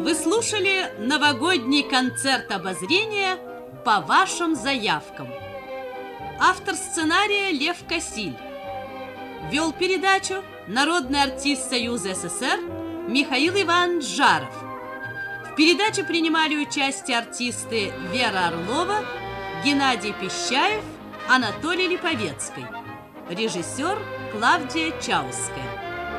Вы слушали новогодний концерт обозрения по вашим заявкам. Автор сценария Лев Косиль. Вел передачу народный артист Союза СССР Михаил Иванович Жаров. В передаче принимали участие артисты Вера Орлова, Геннадий Пищаев, Анатолий Липовецкий. Режиссер Клавдия Чауская.